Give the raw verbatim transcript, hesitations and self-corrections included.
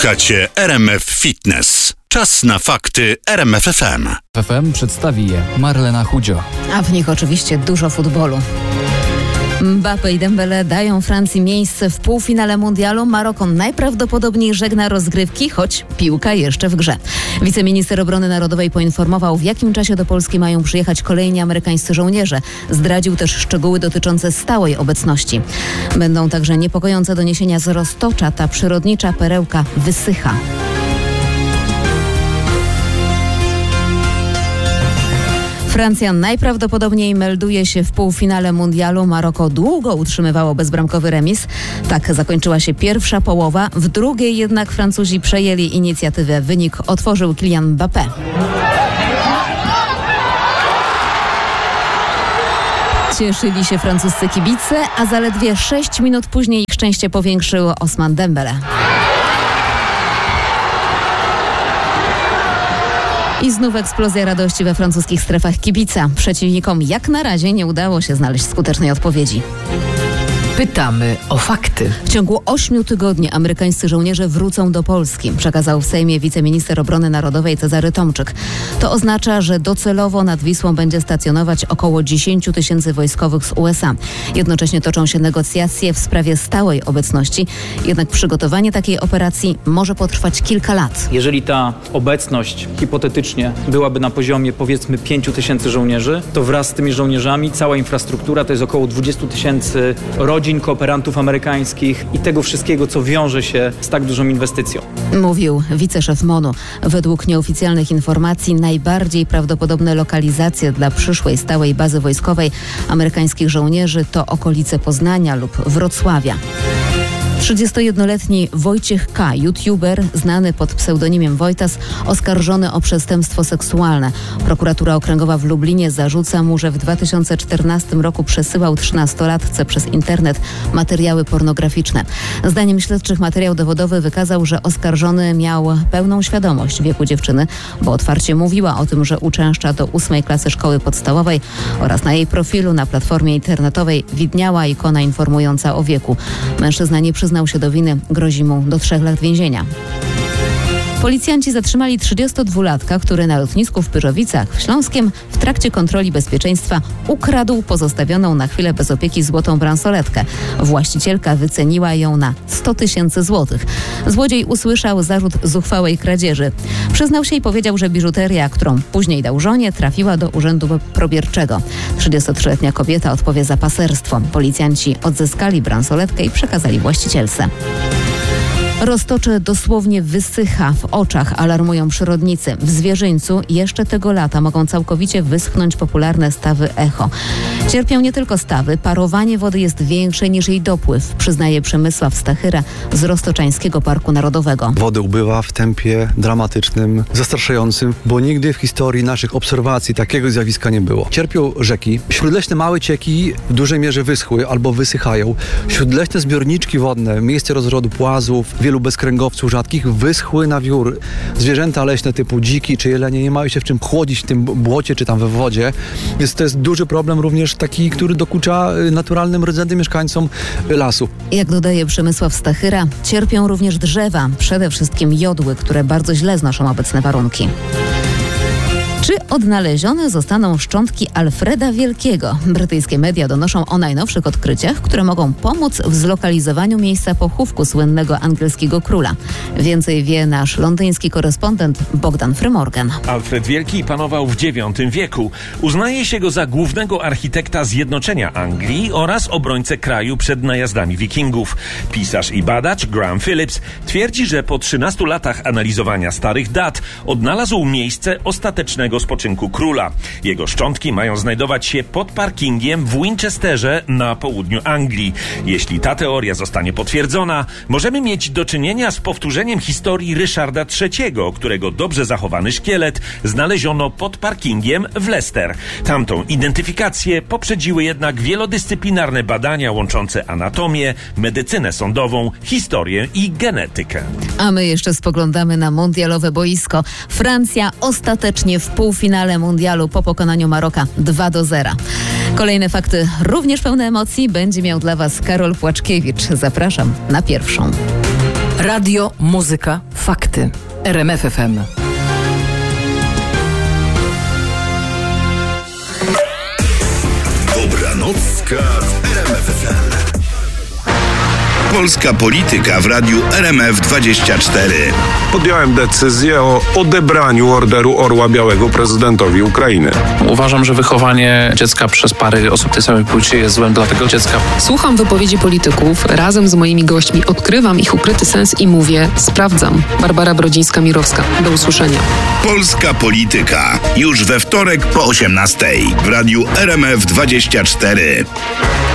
Słuchacie R M F Fitness. Czas na fakty R M F F M. F M przedstawi je Marlena Chudzio. A w nich oczywiście dużo futbolu. Mbappé i Dembele dają Francji miejsce w półfinale mundialu. Maroko najprawdopodobniej żegna rozgrywki, choć piłka jeszcze w grze. Wiceminister Obrony Narodowej poinformował, w jakim czasie do Polski mają przyjechać kolejni amerykańscy żołnierze. Zdradził też szczegóły dotyczące stałej obecności. Będą także niepokojące doniesienia z Roztocza. Ta przyrodnicza perełka wysycha. Francja najprawdopodobniej melduje się w półfinale mundialu. Maroko długo utrzymywało bezbramkowy remis. Tak zakończyła się pierwsza połowa. W drugiej jednak Francuzi przejęli inicjatywę. Wynik otworzył Kylian Mbappé. Cieszyli się francuscy kibice, a zaledwie sześć minut później ich szczęście powiększył Ousmane Dembele. I znów eksplozja radości we francuskich strefach kibica. Przeciwnikom jak na razie nie udało się znaleźć skutecznej odpowiedzi. Pytamy o fakty. W ciągu ośmiu tygodni amerykańscy żołnierze wrócą do Polski, przekazał w Sejmie wiceminister obrony narodowej Cezary Tomczyk. To oznacza, że docelowo nad Wisłą będzie stacjonować około dziesięć tysięcy wojskowych z U S A. Jednocześnie toczą się negocjacje w sprawie stałej obecności, jednak przygotowanie takiej operacji może potrwać kilka lat. Jeżeli ta obecność hipotetycznie byłaby na poziomie powiedzmy pięciu tysięcy żołnierzy, to wraz z tymi żołnierzami cała infrastruktura to jest około dwudziestu tysięcy rodzin, kooperantów amerykańskich i tego wszystkiego, co wiąże się z tak dużą inwestycją. Mówił wiceszef MONU. Według nieoficjalnych informacji najbardziej prawdopodobne lokalizacje dla przyszłej stałej bazy wojskowej amerykańskich żołnierzy to okolice Poznania lub Wrocławia. trzydziestojednoletni Wojciech K., youtuber znany pod pseudonimem Wojtas, oskarżony o przestępstwo seksualne. Prokuratura Okręgowa w Lublinie zarzuca mu, że w dwa tysiące czternastym roku przesyłał trzynastolatce przez internet materiały pornograficzne. Zdaniem śledczych materiał dowodowy wykazał, że oskarżony miał pełną świadomość wieku dziewczyny, bo otwarcie mówiła o tym, że uczęszcza do ósmej klasy szkoły podstawowej oraz na jej profilu na platformie internetowej widniała ikona informująca o wieku. Mężczyzna nie przyznał Przyznał się do winy, grozi mu do trzech lat więzienia. Policjanci zatrzymali trzydziestodwulatka, który na lotnisku w Pyrzowicach w Śląskiem w trakcie kontroli bezpieczeństwa ukradł pozostawioną na chwilę bez opieki złotą bransoletkę. Właścicielka wyceniła ją na sto tysięcy złotych. Złodziej usłyszał zarzut zuchwałej kradzieży. Przyznał się i powiedział, że biżuteria, którą później dał żonie, trafiła do urzędu probierczego. trzydziestotrzyletnia kobieta odpowie za paserstwo. Policjanci odzyskali bransoletkę i przekazali właścicielce. Roztocze dosłownie wysycha w oczach, alarmują przyrodnicy. W Zwierzyńcu jeszcze tego lata mogą całkowicie wyschnąć popularne stawy echo. Cierpią nie tylko stawy, parowanie wody jest większe niż jej dopływ, przyznaje Przemysław Stachyra z Roztoczańskiego Parku Narodowego. Wody ubywa w tempie dramatycznym, zastraszającym, bo nigdy w historii naszych obserwacji takiego zjawiska nie było. Cierpią rzeki. Śródleśne małe cieki w dużej mierze wyschły albo wysychają. Śródleśne zbiorniczki wodne, miejsce rozrodu płazów, wielu bezkręgowców rzadkich wyschły na wiór. Zwierzęta leśne typu dziki czy jelenie nie mają się w czym chłodzić w tym błocie czy tam we wodzie. Więc to jest duży problem również taki, który dokucza naturalnym rdzennym mieszkańcom lasu. Jak dodaje Przemysław Stachyra, cierpią również drzewa, przede wszystkim jodły, które bardzo źle znoszą obecne warunki. Czy odnalezione zostaną szczątki Alfreda Wielkiego? Brytyjskie media donoszą o najnowszych odkryciach, które mogą pomóc w zlokalizowaniu miejsca pochówku słynnego angielskiego króla. Więcej wie nasz londyński korespondent Bogdan Frymorgan. Alfred Wielki panował w dziewiątym wieku. Uznaje się go za głównego architekta zjednoczenia Anglii oraz obrońcę kraju przed najazdami wikingów. Pisarz i badacz Graham Phillips twierdzi, że po trzynastu latach analizowania starych dat odnalazł miejsce ostatecznego spoczynku króla. Jego szczątki mają znajdować się pod parkingiem w Winchesterze na południu Anglii. Jeśli ta teoria zostanie potwierdzona, możemy mieć do czynienia z powtórzeniem historii Ryszarda trzeciego, którego dobrze zachowany szkielet znaleziono pod parkingiem w Leicester. Tamtą identyfikację poprzedziły jednak wielodyscyplinarne badania łączące anatomię, medycynę sądową, historię i genetykę. A my jeszcze spoglądamy na mundialowe boisko. Francja ostatecznie w półfinale mundialu po pokonaniu Maroka dwa do zera. Kolejne fakty, również pełne emocji, będzie miał dla Was Karol Płaczkiewicz. Zapraszam na pierwszą. Radio, muzyka, Fakty. R M F F M. Dobranocka w R M F F M. Polska polityka w radiu R M F dwadzieścia cztery. Podjąłem decyzję o odebraniu Orderu Orła Białego prezydentowi Ukrainy. Uważam, że wychowanie dziecka przez pary osób tej samej płci jest złem dla tego dziecka. Słucham wypowiedzi polityków, razem z moimi gośćmi odkrywam ich ukryty sens i mówię: sprawdzam. Barbara Brodzińska-Mirowska. Do usłyszenia. Polska polityka. Już we wtorek po osiemnastej w radiu R M F dwadzieścia cztery.